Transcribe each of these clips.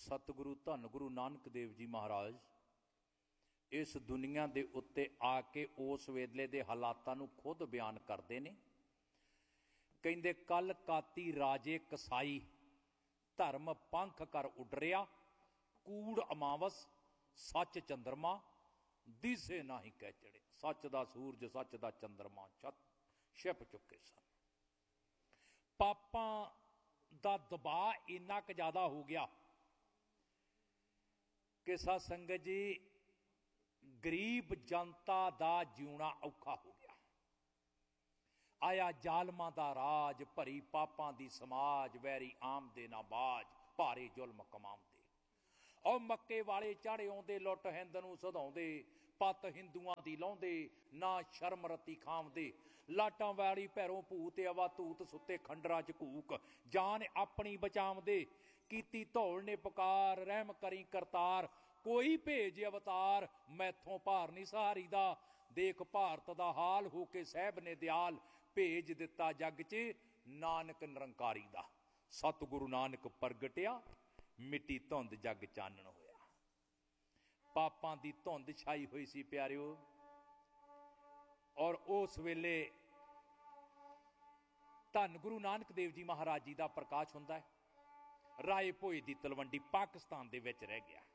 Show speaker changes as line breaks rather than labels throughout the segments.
सतगुरु धन गुरु नानक देव जी महाराज इस दुनिया के उत्ते आके उस वेले के हालातां नूं खुद बयान करते ने। कहंदे कल काती राजे कसाई धर्म पंख कर उडरिया, कूड़ अमावस सच चंद्रमा दिसे ना ही कह चढ़े। सच दा सूरज सच दा चंद्रमा छिप चुके सन। पापां दा दबाव इन्ना क ज्यादा हो गया कि साध संगत जी गरीब जनता दा जीना औखा हो गया। आया जालमां दा राज, भरी पापां दी समाज, वैरी आमदे ना बाज, भारे जुल्म कमाउंदे। और मक्के वाले चाड़े आउंदे, लुट हिंद नूं सधाउंदे, पत हिंदुआं दी लाउंदे, ना शर्म रत्ती खाउंदे। लाटां वाली भैरों भूत अवा तूत सुते खंडरां च घूक, जान अपनी बचाउंदे। कीती धौल ने पुकार, रहम करी करतार, कोई भेज अवतार, मैथों भार नहीं सहारी दा। देख भारत दा हाल, होके साहब ने दयाल, भेज दिता जग च नानक निरंकारी दा। सतगुरु नानक प्रगटिया, मिट्टी धुंध जग चानण होया। पापां दी धुंध छाई हुई सी प्यारिओ। और उस वेले धन गुरु नानक देव जी महाराज जी का प्रकाश हुंदा है। राय भोए दी तलवंडी पाकिस्तान दे विच रह गया।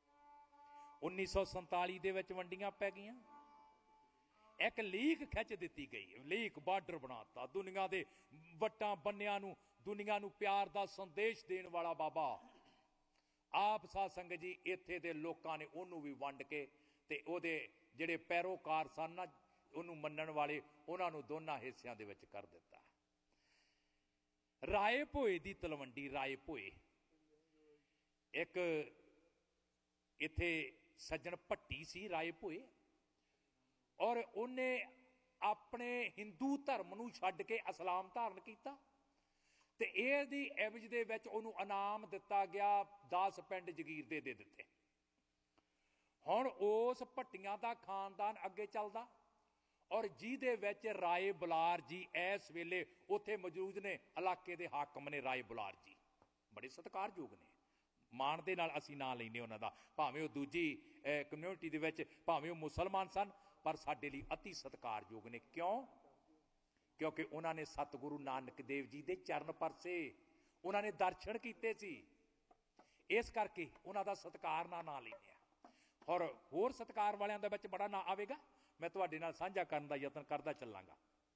1947 दे विच वंडियां पै गईयां। एक लीक खिंच दी गई, लीक बार्डर बनाता। दुनिया के वट्टां बन्नियां नूं, दुनिया नूं प्यार दा संदेश देण वाला बाबा आप साध संगत जी इत्थे दे लोकां ने उहनूं भी वंड के ते ओहदे जिहड़े पैरोकार सन ना उहनूं मन्नण वाले, उहनां नूं दोनां हिस्सिਆਂ दे विच कर दिता। राय भोए दी तलवंडी, राय भोए एक इत्थे सज्जण भट्टी सी राय भोए, और उन्हें अपने हिंदू धर्म नूं छड्ड के इस्लाम धारण किया। ते इहदी एवज दे विच उहनूं इनाम दिता गया, 10 पिंड जगीर दे दिते। हुण उस भट्टियां दा खानदान अगे चलदा, और जिहदे विच राय बुलार जी इस वेले उत्थे मौजूद ने। इलाके दे हाकम ने राय बुलार जी, बड़े सत्कारयोग ने, मान दे नाल असीं नां लैंदे उन्हां दा। भावें वो दूजी कम्यूनिटी दे विच, भावें वो मुसलमान सन, पर साडे लई अति सत्कारयोग ने। क्यों? क्योंकि उन्होंने सतगुरु नानक देव जी दे चरण परसे, उन्होंने दर्शन कीते सी। इस करके उन्हां दा सत्कार नां लैंदे आ। और होर सत्कार वालियां दे विच बड़ा नां आवेगा, मैं तुहाडे नाल साझा करन दा यतन करदा चलांगा।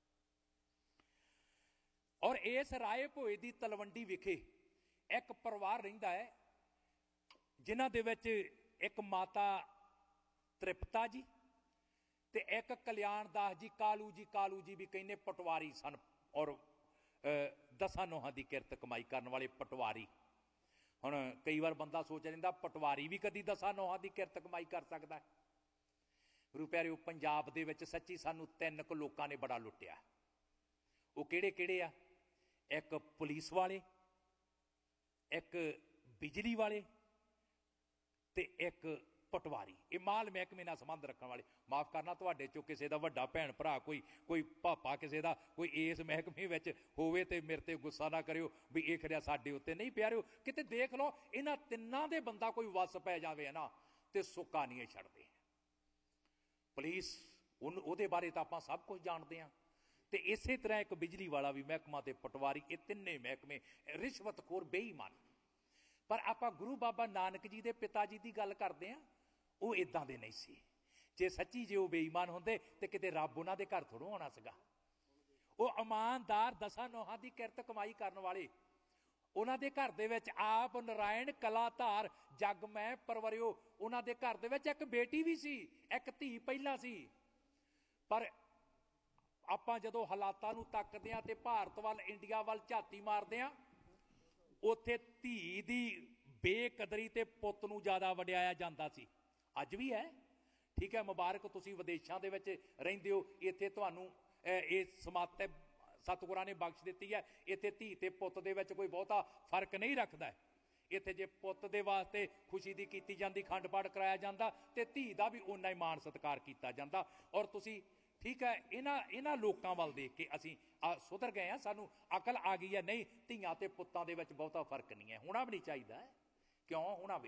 और इस राय भोए दी तलवंडी विखे एक परिवार रहिंदा है, जिन्हां दे विच एक माता तृप्ता जी ते एक कल्याण दास जी, कालू जी भी कहने पटवारी सन। और 10 नोहां दी किरत कमाई करने वाले पटवारी। हुण कई बार बंदा सोच रहिंदा पटवारी भी कदी 10 नोहां दी किरत कमाई कर सकदा है। गुरु प्यारिओ, पंजाब दे विच सच्ची सानू 3 क लोकां ने बड़ा लुटिया। वो किहड़े किहड़े आ? एक पुलिस वाले, एक बिजली वाले ते एक पटवारी। ये माल महकमे नाल संबंध रखने वाले। माफ करना, तुहाडे चों किसी का वड्डा भैन भरा, कोई पापा किसी का कोई इस महकमे विच होवे ते मेरे ते गुस्सा ना करियो भी ये खड़िया साडे उत्ते नहीं। प्यारिओ, किते देख लो, इन्हां तिन्नां दे बंदा कोई वस पै जावे ना ते सुक्का नहीं छड्डदे। पुलिस उहदे बारे तां आपां सब कुछ जानते हैं। ते इसे तरह एक बिजली वाला भी महकमा ते पटवारी, ये तिन्ने महकमे रिश्वतखोर बेईमान। पर आपां गुरु बाबा नानक जी दे पिता जी की गल करते हैं, वो इदां दे नहीं सी। जे सच्ची जे वो बेईमान होंदे ते किते रब उन्हां दे घर थोड़ों आना सीगा। वो ईमानदार 10 नोहां दी किरत कमाई करन वाले, उन्हां दे घर दे विच आप नारायण कलाधार जग मैं परवरियो। उन्हां दे घर दे विच एक बेटी भी सी, एक धी पहला सी। पर आपां जदों हालातां नूं तकदे आं ते भारत वल, इंडिया वल झाती मारदे आं, उत्थे धी दी बेकदरी ते पुੱਤ नूं ज़्यादा वडियाया जांदा सी। अज भी है, ठीक है, मुबारक, तुसीं विदेशां दे विच रहिंदे हो, इत्थे तुहानूं इह समात सतगुरां ने बख्श दित्ती है। इत्थे धी ते पुੱਤ दे विच कोई बहुता फर्क नहीं रखदा है। इत्थे जे पुੱਤ दे वास्ते खुशी दी कीती जांदी, खंड पाठ कराया जांदा, ते धी दा भी उन्ना ही मान सत्कार कीता जांदा। और तुसीं ठीक है, इन्हां लोकां वल देख के असीं सुधर गए हैं, सानूं अकल आ गई है। नहीं, धीआं ते पुੱਤਾਂ दे विच बहुता फर्क नहीं है, होना भी नहीं चाहिदा है। ਕਿਉਂ ਹੋਣਾ ਵੇ।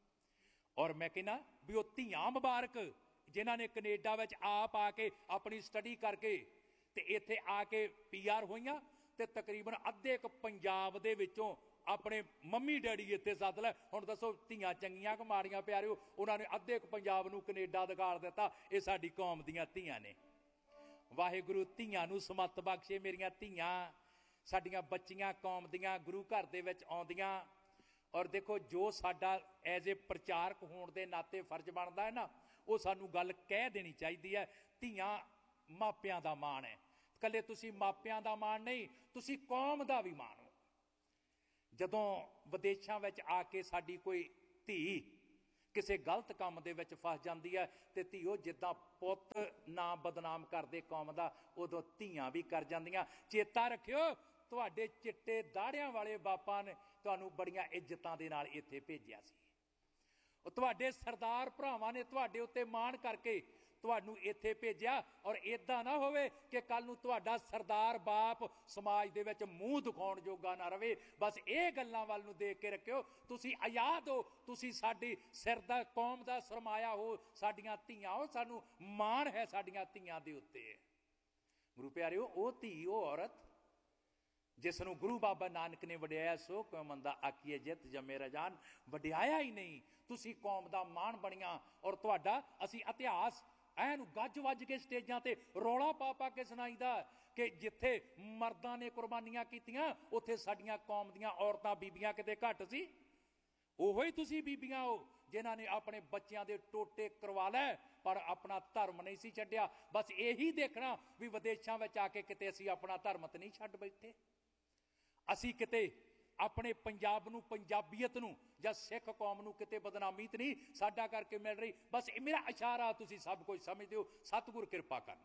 ਔਰ ਮੈਂ ਕਹਿੰਦਾ ਵੀ ਉਹ ਧੀਆਂ ਮੁਬਾਰਕ ਜਿਨ੍ਹਾਂ ਨੇ ਕੈਨੇਡਾ ਵਿੱਚ ਆਪ ਆ ਕੇ ਆਪਣੀ ਸਟੱਡੀ ਕਰਕੇ ਤੇ ਇੱਥੇ ਆ ਕੇ PR ਹੋਈਆਂ, ਤੇ ਤਕਰੀਬਨ ਅੱਧੇ ਕੁ ਪੰਜਾਬ ਦੇ ਵਿੱਚੋਂ ਆਪਣੇ ਮੰਮੀ ਡੈਡੀ ਇੱਥੇ ਸੱਦ ਲੈ। ਹੁਣ ਦੱਸੋ ਧੀਆਂ ਚੰਗੀਆਂ ਕਿ ਮਾੜੀਆਂ ਪਿਆਰਿਓ? ਉਹਨਾਂ ਨੇ ਅੱਧੇ ਕੁ ਪੰਜਾਬ ਨੂੰ ਕੈਨੇਡਾ ਦਿਖਾੜ ਦਿੱਤਾ। ਇਹ ਸਾਡੀ ਕੌਮ ਦੀਆਂ ਧੀਆਂ ਨੇ। ਵਾਹਿਗੁਰੂ ਧੀਆਂ ਨੂੰ ਸਮੱਤ ਬਖਸ਼ੇ। ਮੇਰੀਆਂ ਧੀਆਂ ਸਾਡੀਆਂ ਬੱਚੀਆਂ ਕੌਮ ਦੀਆਂ ਗੁਰੂ ਘਰ ਦੇ ਵਿੱਚ ਆਉਂਦੀਆਂ। ਔਰ ਦੇਖੋ ਜੋ ਸਾਡਾ ਐਜ਼ ਏ ਪ੍ਰਚਾਰਕ ਹੋਣ ਦੇ ਨਾਤੇ ਫਰਜ਼ ਬਣਦਾ ਹੈ ਨਾ, ਉਹ ਸਾਨੂੰ ਗੱਲ ਕਹਿ ਦੇਣੀ ਚਾਹੀਦੀ ਹੈ। ਧੀਆਂ ਮਾਪਿਆਂ ਦਾ ਮਾਣ ਹੈ। ਇਕੱਲੇ ਤੁਸੀਂ ਮਾਪਿਆਂ ਦਾ ਮਾਣ ਨਹੀਂ, ਤੁਸੀਂ ਕੌਮ ਦਾ ਵੀ ਮਾਣ ਹੋ। ਜਦੋਂ ਵਿਦੇਸ਼ਾਂ ਵਿੱਚ ਆ ਕੇ ਸਾਡੀ ਕੋਈ ਧੀ ਕਿਸੇ ਗਲਤ ਕੰਮ ਦੇ ਵਿੱਚ ਫਸ ਜਾਂਦੀ ਹੈ ਤੇ ਧੀਓ ਜਿੱਦਾਂ ਪੁੱਤ ਨਾ ਬਦਨਾਮ ਕਰਦੇ ਕੌਮ ਦਾ, ਉਦੋਂ ਧੀਆਂ ਵੀ ਕਰ ਜਾਂਦੀਆਂ। ਚੇਤਾ ਰੱਖਿਓ, ਤੁਹਾਡੇ ਚਿੱਟੇ ਦਾੜਿਆਂ ਵਾਲੇ ਬਾਪਾਂ ਨੇ ਤੁਹਾਨੂੰ ਬੜੀਆਂ ਇੱਜ਼ਤਾਂ ਦੇ ਨਾਲ ਇੱਥੇ ਭੇਜਿਆ ਸੀ। ਉਹ ਤੁਹਾਡੇ ਸਰਦਾਰ ਭਰਾਵਾਂ ਨੇ ਤੁਹਾਡੇ ਉੱਤੇ ਮਾਣ ਕਰਕੇ ਤੁਹਾਨੂੰ ਇੱਥੇ ਭੇਜਿਆ। ਔਰ ਇਦਾਂ ਨਾ ਹੋਵੇ ਕਿ ਕੱਲ ਨੂੰ ਤੁਹਾਡਾ ਸਰਦਾਰ ਬਾਪ ਸਮਾਜ ਦੇ ਵਿੱਚ ਮੂੰਹ ਦਿਖਾਉਣ ਜੋਗਾ ਨਾ ਰਵੇ। ਬਸ ਇਹ ਗੱਲਾਂ ਵੱਲ ਨੂੰ ਦੇਖ ਕੇ ਰੱਖਿਓ। ਤੁਸੀਂ ਆਜ਼ਾਦ ਹੋ, ਤੁਸੀਂ ਸਾਡੀ ਸਿਰ ਦਾ ਕੌਮ ਦਾ ਸਰਮਾਇਆ ਹੋ, ਸਾਡੀਆਂ ਧੀਆਂ ਹੋ। ਸਾਨੂੰ ਮਾਣ ਹੈ ਸਾਡੀਆਂ ਧੀਆਂ ਦੇ ਉੱਤੇ। ਗੁਰੂ ਪਿਆਰਿਓ, ਉਹ ਧੀ ਉਹ ਔਰਤ ਜਿਸ ਨੂੰ ਗੁਰੂ ਬਾਬਾ ਨਾਨਕ ਨੇ ਵਡਿਆਇਆ, ਸੋ ਕਿਉ ਮੰਦਾ ਆਖੀਏ ਜਿਤ ਜੰਮੇ ਰਜਾਨ। ਵਡਿਆਇਆ ਹੀ ਨਹੀਂ, ਤੁਸੀਂ ਕੌਮ ਦਾ ਮਾਣ ਬਣੀਆਂ। ਔਰ ਤੁਹਾਡਾ ਅਸੀਂ ਇਤਿਹਾਸ ਐਨ ਗੱਜ ਵੱਜ ਕੇ ਸਟੇਜਾਂ ਤੇ ਰੌਲਾ ਪਾ ਪਾ ਕੇ ਸੁਣਾਈਦਾ ਕਿ ਜਿੱਥੇ ਮਰਦਾਂ ਨੇ ਕੁਰਬਾਨੀਆਂ ਕੀਤੀਆਂ, ਉੱਥੇ ਸਾਡੀਆਂ ਕੌਮ ਦੀਆਂ ਔਰਤਾਂ ਬੀਬੀਆਂ ਕਿਤੇ ਘੱਟ ਸੀ। ਉਹੋ ਹੀ ਤੁਸੀਂ ਬੀਬੀਆਂ ਹੋ ਜਿਨ੍ਹਾਂ ਨੇ ਆਪਣੇ ਬੱਚਿਆਂ ਦੇ ਟੋਟੇ ਕਰਵਾ ਲਏ ਪਰ ਆਪਣਾ ਧਰਮ ਨਹੀਂ ਸੀ ਛੱਡਿਆ। ਬਸ ਇਹੀ ਦੇਖਣਾ ਵੀ ਵਿਦੇਸ਼ਾਂ ਵਿੱਚ ਆ ਕੇ ਕਿਤੇ ਅਸੀਂ ਆਪਣਾ ਧਰਮ ਤਾਂ ਨਹੀਂ ਛੱਡ ਬੈਠੇ। ਅਸੀਂ ਕਿਤੇ ਆਪਣੇ ਪੰਜਾਬ ਨੂੰ, ਪੰਜਾਬੀਅਤ ਨੂੰ ਜਾਂ ਸਿੱਖ ਕੌਮ ਨੂੰ ਕਿਤੇ ਬਦਨਾਮੀ ਤਾਂ ਨਹੀਂ ਸਾਡਾ ਕਰਕੇ ਮਿਲ ਰਹੀ। ਬਸ ਇਹ ਮੇਰਾ ਇਸ਼ਾਰਾ, ਤੁਸੀਂ ਸਭ ਕੁਝ ਸਮਝਦੇ ਹੋ। ਸਤਿਗੁਰ ਕਿਰਪਾ ਕਰਨ।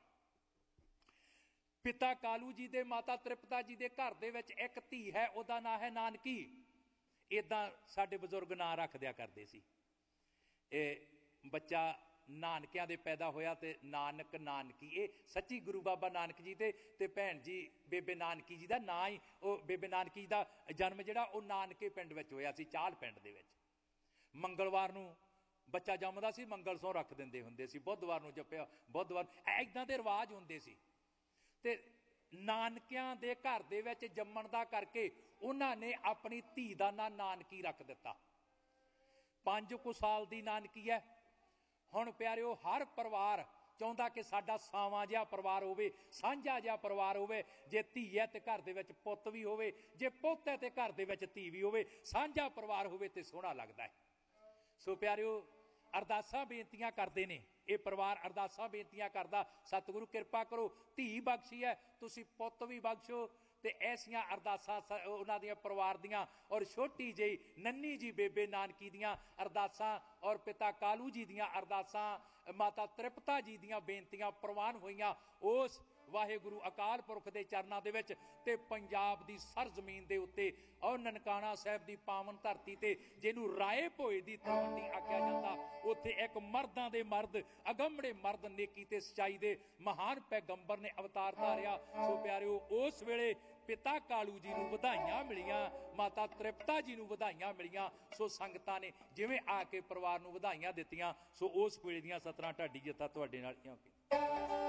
ਪਿਤਾ ਕਾਲੂ ਜੀ ਦੇ, ਮਾਤਾ ਤ੍ਰਿਪਤਾ ਜੀ ਦੇ ਘਰ ਦੇ ਵਿੱਚ ਇੱਕ ਧੀ ਹੈ, ਉਹਦਾ ਨਾਂ ਹੈ ਨਾਨਕੀ। ਏਦਾਂ ਸਾਡੇ ਬਜ਼ੁਰਗ ਨਾਂ ਰੱਖ ਦਿਆ ਕਰਦੇ ਸੀ। ਇਹ ਬੱਚਾ ਨਾਨਕਿਆਂ ਦੇ ਪੈਦਾ ਹੋਇਆ ਤੇ ਨਾਨਕ ਨਾਨਕੀ। ਇਹ ਸੱਚੀ ਗੁਰੂ ਬਾਬਾ ਨਾਨਕ ਜੀ ਤੇ ਭੈਣ ਜੀ ਬੇਬੇ ਨਾਨਕੀ ਜੀ ਦਾ ਨਾਂ ਹੀ, ਉਹ ਬੇਬੇ ਨਾਨਕੀ ਦਾ ਜਨਮ ਜਿਹੜਾ ਉਹ ਨਾਨਕੇ ਪਿੰਡ ਵਿੱਚ ਹੋਇਆ ਸੀ, ਚਾਲ ਪਿੰਡ ਦੇ ਵਿੱਚ। ਮੰਗਲਵਾਰ ਨੂੰ ਬੱਚਾ ਜੰਮਦਾ ਸੀ, ਮੰਗਲ ਸਹੁੰ ਰੱਖ ਦਿੰਦੇ ਹੁੰਦੇ ਸੀ। ਬੁੱਧਵਾਰ ਨੂੰ ਜੱਪਿਆ, ਬੁੱਧਵਾਰ, ਏਦਾਂ ਦੇ ਰਿਵਾਜ ਹੁੰਦੇ ਸੀ। ਤੇ ਨਾਨਕਿਆਂ ਦੇ ਘਰ ਦੇ ਵਿੱਚ ਜੰਮਣ ਦਾ ਕਰਕੇ ਉਹਨਾਂ ਨੇ ਆਪਣੀ ਧੀ ਦਾ ਨਾਂ ਨਾਨਕੀ ਰੱਖ ਦਿੱਤਾ। 5 ਕੁ ਸਾਲ ਦੀ ਨਾਨਕੀ ਹੈ। ਹੁਣ ਪਿਆਰਿਓ, ਹਰ ਪਰਿਵਾਰ ਚਾਹੁੰਦਾ ਕਿ ਸਾਡਾ ਸਾਵਾਂ ਜਿਹਾ ਪਰਿਵਾਰ ਹੋਵੇ, ਸਾਂਝਾ ਜਿਹਾ ਪਰਿਵਾਰ ਹੋਵੇ। ਜੇ ਧੀ ਹੈ ਤੇ ਘਰ ਦੇ ਵਿੱਚ ਪੁੱਤ ਵੀ ਹੋਵੇ, ਜੇ ਪੁੱਤ ਹੈ ਤੇ ਘਰ ਦੇ ਵਿੱਚ ਧੀ ਵੀ ਹੋਵੇ। ਸਾਂਝਾ ਪਰਿਵਾਰ ਹੋਵੇ ਤੇ ਸੋਹਣਾ ਲੱਗਦਾ ਹੈ। ਸੋ ਪਿਆਰਿਓ, ਅਰਦਾਸਾਂ ਬੇਨਤੀਆਂ ਕਰਦੇ ਨੇ ਇਹ ਪਰਿਵਾਰ, ਅਰਦਾਸਾਂ ਬੇਨਤੀਆਂ ਕਰਦਾ, ਸਤਿਗੁਰੂ ਕਿਰਪਾ ਕਰੋ, ਧੀ ਬਖਸ਼ੀ ਹੈ, ਤੁਸੀਂ ਪੁੱਤ ਵੀ ਬਖਸ਼ੋ। ਤੇ ਐਸੀਆਂ ਅਰਦਾਸਾਂ ਉਹਨਾਂ ਦੀਆਂ ਪਰਿਵਾਰ ਦੀਆਂ, ਔਰ ਛੋਟੀ ਜਿਹੀ ਨੰਨੀ ਜੀ ਬੇਬੇ ਨਾਨਕੀ ਦੀਆਂ ਅਰਦਾਸਾਂ, ਔਰ ਪਿਤਾ ਕਾਲੂ ਜੀ ਦੀਆਂ ਅਰਦਾਸਾਂ, ਮਾਤਾ ਤ੍ਰਿਪਤਾ ਜੀ ਦੀਆਂ ਬੇਨਤੀਆਂ ਪ੍ਰਵਾਨ ਹੋਈਆਂ ਉਸ ਵਾਹਿਗੁਰੂ ਅਕਾਲ ਪੁਰਖ ਦੇ ਚਰਨਾਂ ਦੇ ਵਿੱਚ। ਤੇ ਪੰਜਾਬ ਦੀ ਸਰ ਜ਼ਮੀਨ ਦੇ ਉੱਤੇ, ਔਰ ਨਨਕਾਣਾ ਸਾਹਿਬ ਦੀ ਪਾਵਨ ਧਰਤੀ ਤੇ, ਜਿਹਨੂੰ ਰਾਏ ਭੋਏ ਦੀ ਤਲਵੰਡੀ ਆਖਿਆ ਜਾਂਦਾ, ਉੱਥੇ ਇੱਕ ਮਰਦਾਂ ਦੇ ਮਰਦ, ਅਗੰਮੜੇ ਮਰਦ, ਨੇਕੀ ਤੇ ਸੱਚਾਈ ਦੇ ਮਹਾਨ ਪੈਗੰਬਰ ਨੇ ਅਵਤਾਰ ਧਾਰਿਆ। ਸੋ ਪਿਆਰਿਓ, ਉਸ ਵੇਲੇ ਪਿਤਾ ਕਾਲੂ ਜੀ ਨੂੰ ਵਧਾਈਆਂ ਮਿਲੀਆਂ, ਮਾਤਾ ਤ੍ਰਿਪਤਾ ਜੀ ਨੂੰ ਵਧਾਈਆਂ ਮਿਲੀਆਂ। ਸੋ ਸੰਗਤਾਂ ਨੇ ਜਿਵੇਂ ਆ ਕੇ ਪਰਿਵਾਰ ਨੂੰ ਵਧਾਈਆਂ ਦਿੱਤੀਆਂ, ਸੋ ਉਸ ਵੇਲੇ ਦੀਆਂ 17 ਢਾਡੀ ਜੱਥਾ ਤੁਹਾਡੇ ਨਾਲ ਕਿਉਂ